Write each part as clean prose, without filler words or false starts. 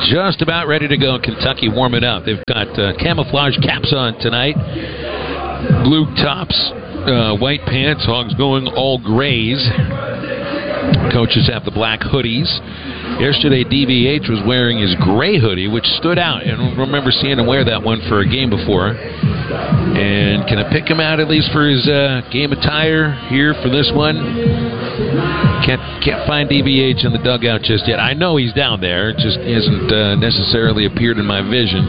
just about ready to go. Kentucky warming up. They've got camouflage caps on tonight. Blue tops, white pants. Hogs going all grays. Coaches have the black hoodies. Yesterday, DVH was wearing his gray hoodie, which stood out. I don't remember seeing him wear that one for a game before. And can I pick him out at least for his game attire here for this one? Can't find DVH in the dugout just yet. I know he's down there. It just hasn't necessarily appeared in my vision.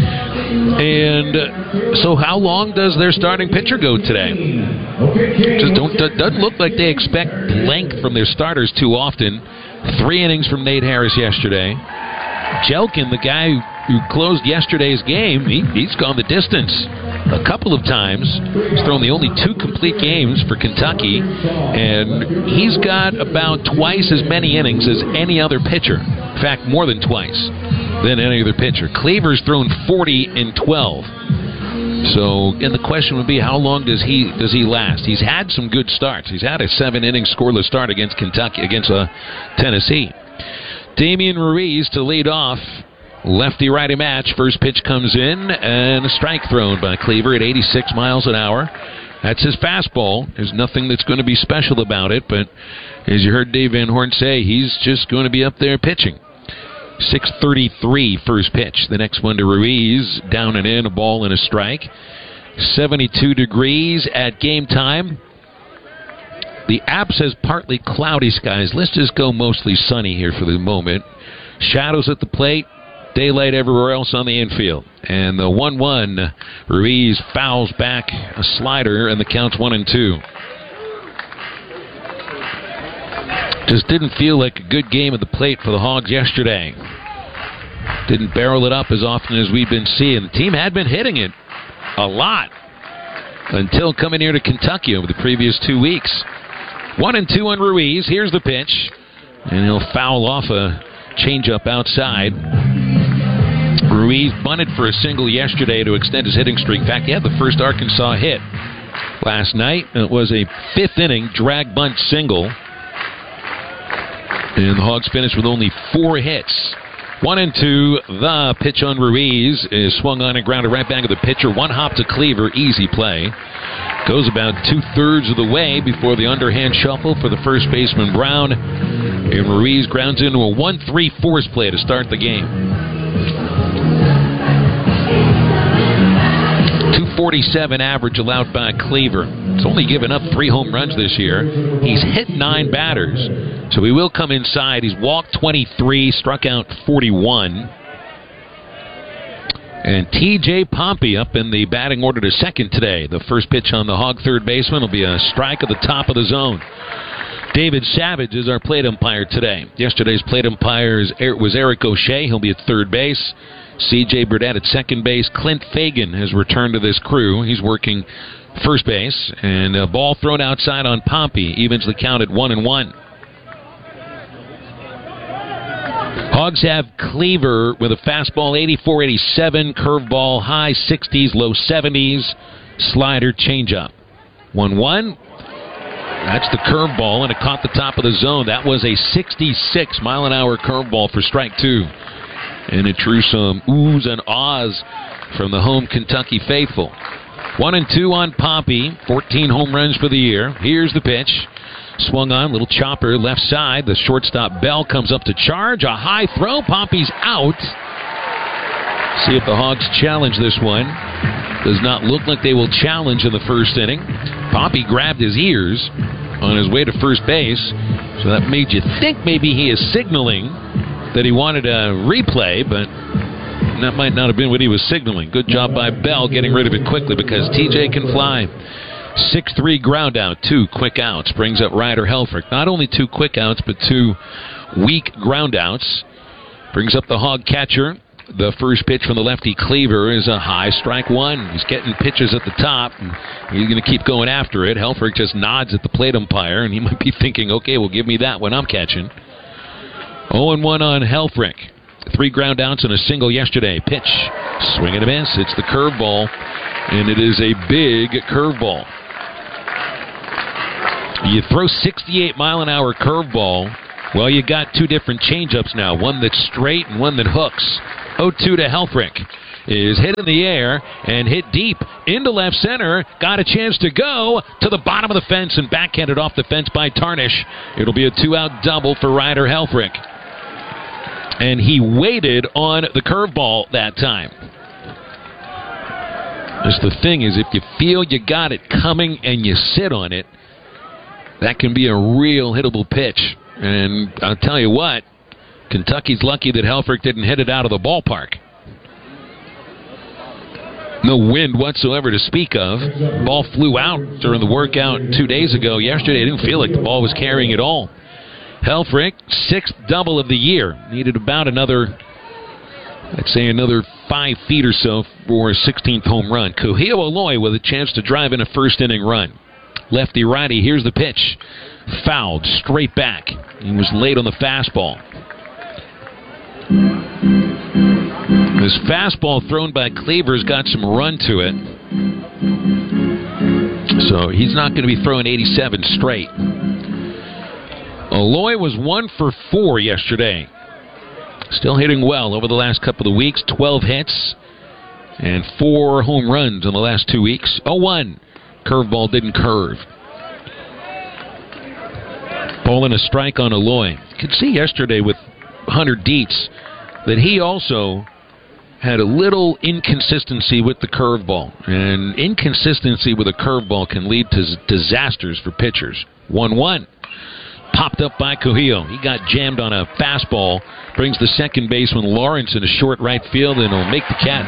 And so how long does their starting pitcher go today? Just doesn't look like they expect length from their starters too often. 3 innings from Nate Harris yesterday. Jelkin, the guy who closed yesterday's game, he's gone the distance a couple of times. He's thrown the only 2 complete games for Kentucky, and he's got about twice as many innings as any other pitcher. In fact, more than twice than any other pitcher. Cleaver's thrown 40 in 12. So, and the question would be, how long does he last? He's had some good starts. He's had a 7-inning scoreless start against Kentucky, against Tennessee. Damian Ruiz to lead off. Lefty-righty match. First pitch comes in, and a strike thrown by Cleaver at 86 miles an hour. That's his fastball. There's nothing that's going to be special about it, but as you heard Dave Van Horn say, he's just going to be up there pitching. 6:33 first pitch. The next one to Ruiz. Down and in, a ball and a strike. 72 degrees at game time. The app says partly cloudy skies. Let's just go mostly sunny here for the moment. Shadows at the plate. Daylight everywhere else on the infield. And the 1-1. Ruiz fouls back a slider, and the count's 1-2. Just didn't feel like a good game at the plate for the Hogs yesterday. Didn't barrel it up as often as we've been seeing. The team had been hitting it a lot until coming here to Kentucky over the previous 2 weeks. 1-2 on Ruiz. Here's the pitch. And he'll foul off a changeup outside. Ruiz bunted for a single yesterday to extend his hitting streak. In fact, he had the first Arkansas hit last night. It was a 5th inning drag bunt single. And the Hogs finished with only 4 hits. 1-2. The pitch on Ruiz is swung on and grounded right back at the pitcher. 1 hop to Cleaver. Easy play. Goes about 2/3 of the way before the underhand shuffle for the first baseman Brown. And Ruiz grounds into a 1-3 force play to start the game. 247 average allowed by Cleaver. He's only given up 3 home runs this year. He's hit 9 batters. So he will come inside. He's walked 23, struck out 41. And T.J. Pompey up in the batting order to second today. The first pitch on the Hog third baseman will be a strike at the top of the zone. David Savage is our plate umpire today. Yesterday's plate umpire was Eric O'Shea. He'll be at third base. C.J. Burdett at second base. Clint Fagan has returned to this crew. He's working first base. And a ball thrown outside on Pompey. Eventually counted 1-1. Hogs have Cleaver with a fastball 84-87, curveball high 60s, low 70s, slider changeup. 1-1. That's the curveball, and it caught the top of the zone. That was a 66-mile-an-hour curveball for strike 2. And it drew some oohs and ahs from the home Kentucky faithful. 1-2 on Pompey. 14 home runs for the year. Here's the pitch. Swung on, little chopper left side. The shortstop Bell comes up to charge. A high throw. Pompey's out. See if the Hogs challenge this one. Does not look like they will challenge in the first inning. Pompey grabbed his ears on his way to first base. So that made you think maybe he is signaling that he wanted a replay, but that might not have been what he was signaling. Good job by Bell getting rid of it quickly because TJ can fly. 6-3 ground out, 2 quick outs. Brings up Ryder Helfrich. Not only 2 quick outs, but 2 weak ground outs. Brings up the Hog catcher. The first pitch from the lefty Cleaver is a high strike 1. He's getting pitches at the top. And he's going to keep going after it. Helfrich just nods at the plate umpire, and he might be thinking, okay, well, give me that one I'm catching. 0-1 on Helfrich. 3 ground outs and a single yesterday. Pitch. Swing and a miss. It's the curveball, and it is a big curveball. You throw 68-mile-an-hour curveball Well, you got two different changeups now, one that's straight and one that hooks. 0-2 to Helfrich. Is hit in the air and hit deep into left center. Got a chance to go to the bottom of the fence and backhanded off the fence by Tarnish. It'll be a 2-out double for Ryder Helfrich. And he waited on the curveball that time. Just the thing is, if you feel you got it coming and you sit on it, that can be a real hittable pitch. And I'll tell you what, Kentucky's lucky that Helfrich didn't hit it out of the ballpark. No wind whatsoever to speak of. Ball flew out during the workout 2 days ago. Yesterday, I didn't feel like the ball was carrying at all. Helfrich, 6th double of the year. Needed about another 5 feet or so for a 16th home run. Kuhio Aloy with a chance to drive in a first-inning run. Lefty-righty, here's the pitch. Fouled, straight back. He was late on the fastball. This fastball thrown by Cleaver's got some run to it. So he's not going to be throwing 87 straight. Aloy was 1 for 4 yesterday. Still hitting well over the last couple of weeks. 12 hits and 4 home runs in the last 2 weeks. 0-1. Curveball didn't curve. Ball and a strike on Aloy. You could see yesterday with Hunter Dietz that he also had a little inconsistency with the curveball. And inconsistency with a curveball can lead to disasters for pitchers. 1-1. Popped up by Kuhio. He got jammed on a fastball. Brings the second baseman Lawrence into short right field, and he'll make the catch.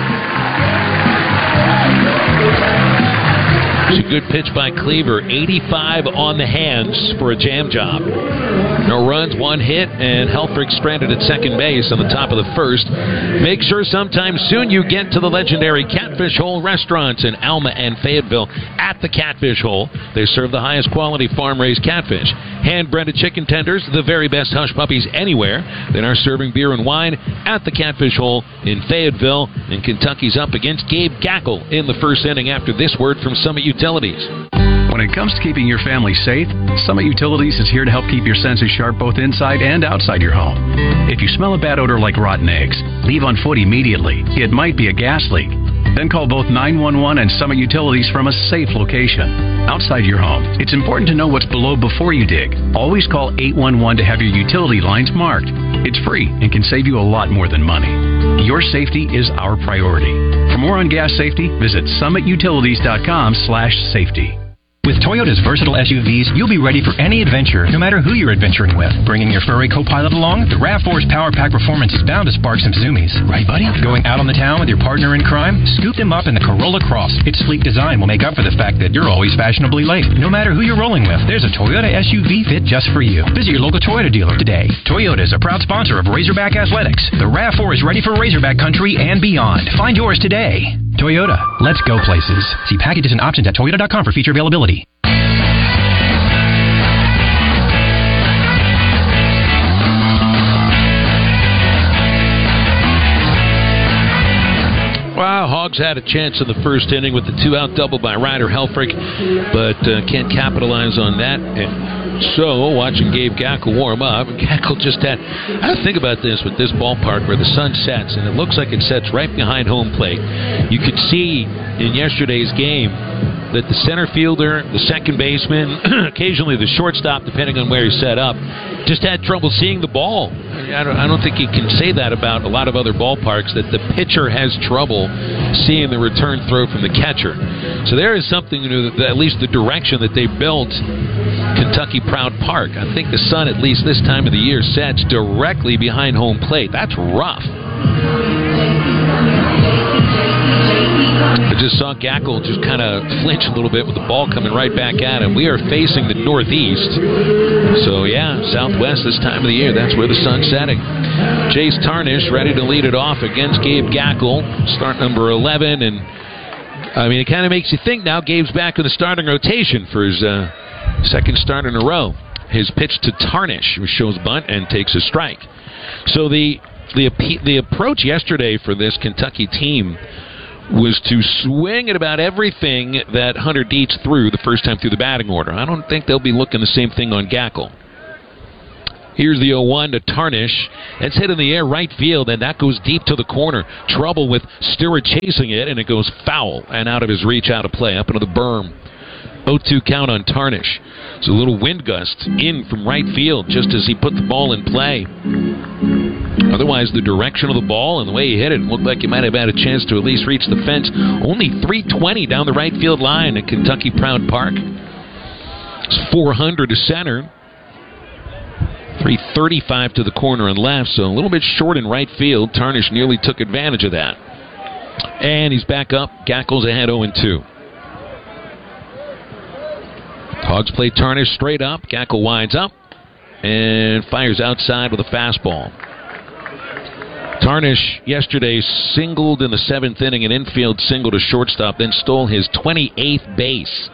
It's a good pitch by Cleaver. 85 on the hands for a jam job. No runs, 1 hit, and Helfrich stranded at second base on the top of the first. Make sure sometime soon you get to the legendary Catfish Hole restaurants in Alma and Fayetteville. At the Catfish Hole, they serve the highest quality farm-raised catfish. Hand-breaded chicken tenders, the very best hush puppies anywhere. They are serving beer and wine at the Catfish Hole in Fayetteville. And Kentucky's up against Gabe Gackle in the first inning after this word from Summit Utilities. When it comes to keeping your family safe, Summit Utilities is here to help keep your senses sharp both inside and outside your home. If you smell a bad odor like rotten eggs, leave on foot immediately. It might be a gas leak. Then call both 911 and Summit Utilities from a safe location. Outside your home, it's important to know what's below before you dig. Always call 811 to have your utility lines marked. It's free and can save you a lot more than money. Your safety is our priority. For more on gas safety, visit summitutilities.com/safety. With Toyota's versatile SUVs, you'll be ready for any adventure, no matter who you're adventuring with. Bringing your furry co-pilot along, the RAV4's Power Pack Performance is bound to spark some zoomies. Right, buddy? Going out on the town with your partner in crime? Scoop them up in the Corolla Cross. Its sleek design will make up for the fact that you're always fashionably late. No matter who you're rolling with, there's a Toyota SUV fit just for you. Visit your local Toyota dealer today. Toyota is a proud sponsor of Razorback Athletics. The RAV4 is ready for Razorback country and beyond. Find yours today. Toyota. Let's go places. See packages and options at Toyota.com for feature availability. Wow, Hogs had a chance in the first inning with the 2-out double by Ryder Helfrich, but can't capitalize on that. And so, watching Gabe Gackle warm up, Gackle just had... I think about this with this ballpark where the sun sets, and it looks like it sets right behind home plate. You could see in yesterday's game that the center fielder, the second baseman, occasionally the shortstop, depending on where he's set up, just had trouble seeing the ball. I don't think you can say that about a lot of other ballparks, that the pitcher has trouble seeing the return throw from the catcher. So there is something, at least the direction that they built Kentucky Proud Park. I think the sun, at least this time of the year, sets directly behind home plate. That's rough. I just saw Gackle just kind of flinch a little bit with the ball coming right back at him. We are facing the northeast. So, yeah, southwest this time of the year. That's where the sun's setting. Jace Tarnish ready to lead it off against Gabe Gackle. Start number 11. And, I mean, it kind of makes you think now Gabe's back in the starting rotation for his second start in a row. His pitch to Tarnish, who shows bunt and takes a strike. So the approach yesterday for this Kentucky team was to swing at about everything that Hunter Dietz threw the first time through the batting order. I don't think they'll be looking the same thing on Gackle. Here's the 0-1 to Tarnish. It's hit in the air right field, and that goes deep to the corner. Trouble with Stewart chasing it, and it goes foul and out of his reach, out of play, up into the berm. 0-2 count on Tarnish. It's a little wind gust in from right field just as he put the ball in play. Otherwise, the direction of the ball and the way he hit it looked like he might have had a chance to at least reach the fence. Only 320 down the right field line at Kentucky Proud Park. It's 400 to center. 335 to the corner and left, so a little bit short in right field. Tarnish nearly took advantage of that. And he's back up. Gackles ahead 0-2. Hogs play Tarnish straight up. Gackle winds up and fires outside with a fastball. Tarnish yesterday singled in the 7th inning, an infield single to shortstop, then stole his 28th base.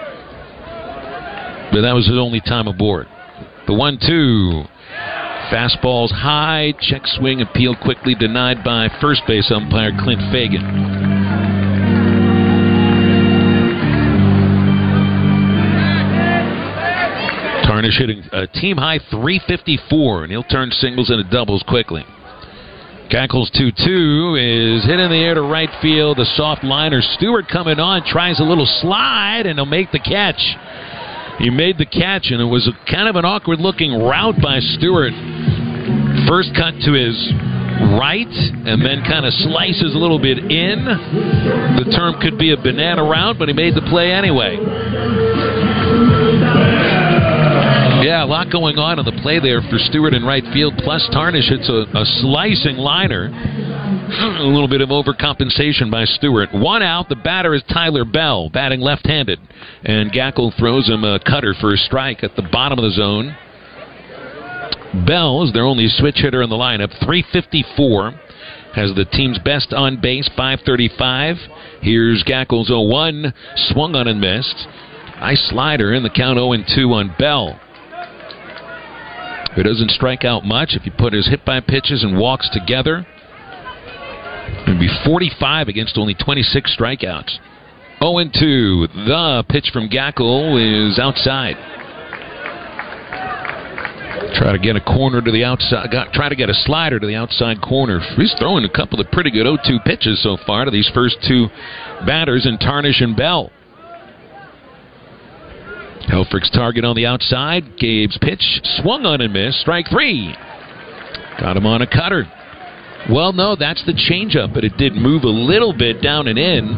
But that was his only time aboard. The 1-2. Fastball's high. Check swing appeal quickly denied by first base umpire Clint Fagan. Tarnish hitting a team-high 354, and he'll turn singles into doubles quickly. Gackles 2-2 is hit in the air to right field. The soft liner. Stewart coming on, tries a little slide, and he'll make the catch. He made the catch, and it was kind of an awkward-looking route by Stewart. First cut to his right, and then kind of slices a little bit in. The term could be a banana route, but he made the play anyway. Yeah, a lot going on the play there for Stewart in right field. Plus, Tarnish hits a slicing liner. A little bit of overcompensation by Stewart. One out. The batter is Tyler Bell, batting left-handed. And Gackle throws him a cutter for a strike at the bottom of the zone. Bell is their only switch hitter in the lineup. 354. Has the team's best on base, 535. Here's Gackle's 0-1. Swung on and missed. Nice slider in the count 0-2 on Bell. He doesn't strike out much. If you put his hit-by pitches and walks together, it'd be 45 against only 26 strikeouts. 0-2. The pitch from Gackle is outside. Try to get a corner to the outside. Try to get a slider to the outside corner. He's throwing a couple of pretty good 0-2 pitches so far to these first two batters in Tarnish and Bell. Helfrich's target on the outside. Gabe's pitch swung on and missed. Strike 3. Got him on a cutter. Well, no, that's the changeup, but it did move a little bit down and in.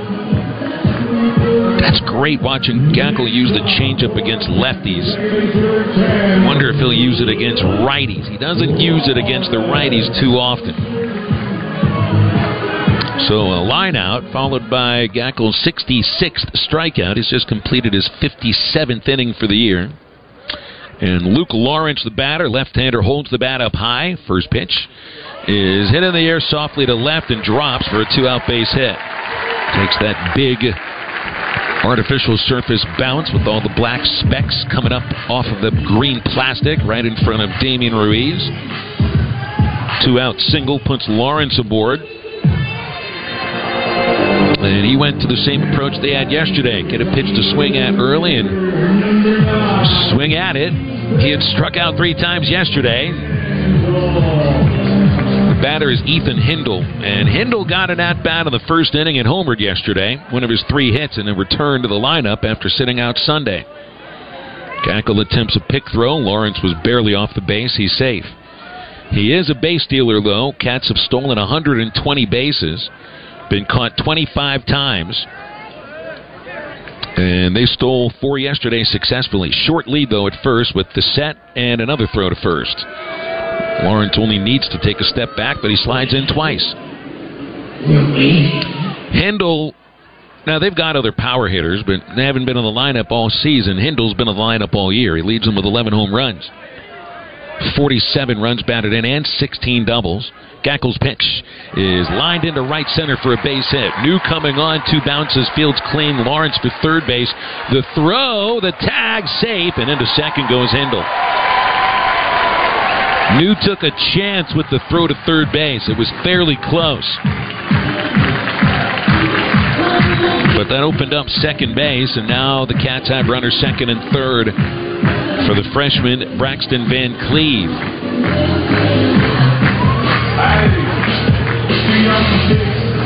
That's great watching Gackle use the changeup against lefties. Wonder if he'll use it against righties. He doesn't use it against the righties too often. So a line out, followed by Gackle's 66th strikeout. He's just completed his 57th inning for the year. And Luke Lawrence, the batter, left-hander, holds the bat up high. First pitch is hit in the air softly to left and drops for a 2-out base hit. Takes that big artificial surface bounce with all the black specks coming up off of the green plastic right in front of Damian Ruiz. 2-out single puts Lawrence aboard. And he went to the same approach they had yesterday. Get a pitch to swing at early and swing at it. He had struck out 3 times yesterday. The batter is Ethan Hindle. And Hindle got an at-bat in the first inning and homered yesterday. One of his 3 hits and a return to the lineup after sitting out Sunday. Gackle attempts a pick throw. Lawrence was barely off the base. He's safe. He is a base stealer, though. Cats have stolen 120 bases. Been caught 25 times. And they stole 4 yesterday successfully. Short lead, though, at first with the set and another throw to first. Lawrence only needs to take a step back, but he slides in twice. Hindle, now they've got other power hitters, but they haven't been in the lineup all season. Hindle's been in the lineup all year. He leads them with 11 home runs. 47 runs batted in and 16 doubles. Gackle's pitch is lined into right center for a base hit. New coming on, 2 bounces, fields clean. Lawrence for third base. The throw, the tag, safe, and into second goes Hindle. New took a chance with the throw to third base. It was fairly close. But that opened up second base, and now the Cats have runners second and third. for the freshman Braxton Van Cleve.